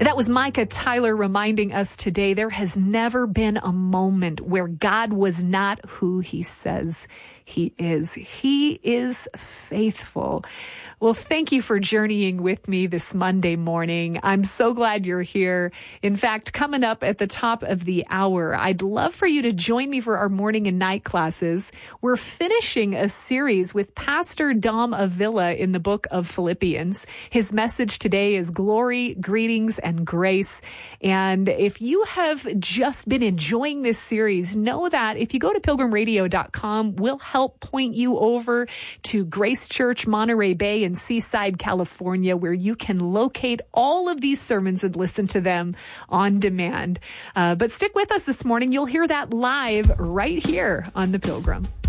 That was Micah Tyler reminding us today there has never been a moment where God was not who he says he is. He is faithful. Well, thank you for journeying with me this Monday morning. I'm so glad you're here. In fact, coming up at the top of the hour, I'd love for you to join me for our morning and night classes. We're finishing a series with Pastor Dom Avila in the book of Philippians. His message today is glory, greetings, and grace. And if you have just been enjoying this series, know that if you go to pilgrimradio.com, we'll help point you over to Grace Church, Monterey Bay, in Seaside, California, where you can locate all of these sermons and listen to them on demand. But stick with us this morning. You'll hear that live right here on The Pilgrim.